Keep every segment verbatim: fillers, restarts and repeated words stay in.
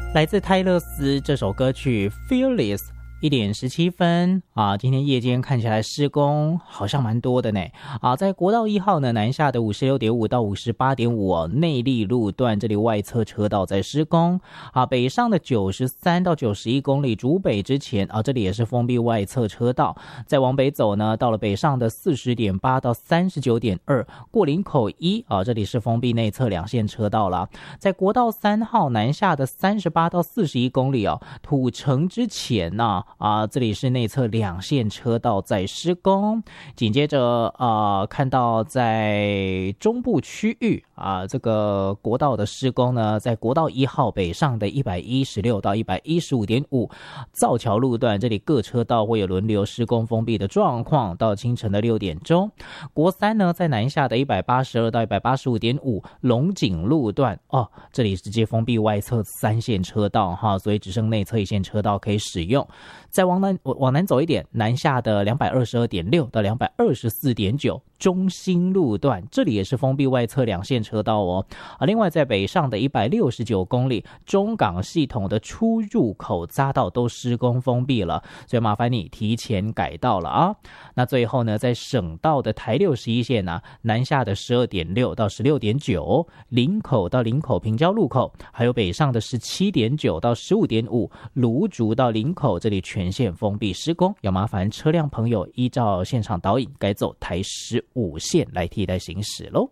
来自泰勒斯这首歌曲 Fearless， 一点十七分啊，今天夜间看起来施工好像蛮多的呢啊，在国道一号呢南下的 五十六点五 到 五十八点五 哦，内壢路段这里外侧车道在施工啊，北上的九十三到九十一公里竹北之前啊，这里也是封闭外侧车道，再往北走呢，到了北上的 四十点八 到 三十九点二 过林口一啊，这里是封闭内侧两线车道了，在国道三号南下的三十八到四十一公里哦，土城之前呢 啊, 啊，这里是内侧两线车道在施工，紧接着啊，看到在中部区域啊，这个国道的施工呢，在国道一号北上的一百一十六到一百一十五点五造桥路段，这里各车道会有轮流施工封闭的状况，到清晨的六点钟。国三呢，在南下的一百八十二到一百八十五点五龙井路段哦，这里直接封闭外侧三线车道哈，所以只剩内侧一线车道可以使用。再往南往南走一点，南下的两百二十二点六到两百二十四点九中兴路段，这里也是封闭外侧两线车道哦。啊，另外在北上的一百六十九公里，中港系统的出入口匝道都施工封闭了，所以麻烦你提前改道了啊。那最后呢，在省道的台六十一线呢、啊，南下的十二点六到十六点九，林口到林口平交路口，还有北上的十七点九到十五点五，芦竹到林口，这里全线封闭施工，要麻烦车辆朋友依照现场导引改走台十五线来替代行驶咯。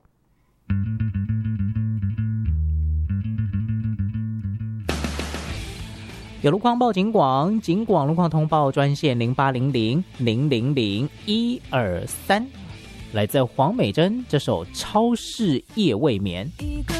有路况报警广，警广路况通报专线零八零零零零零一二三，来自黄美珍这首《超市夜未眠》。 一个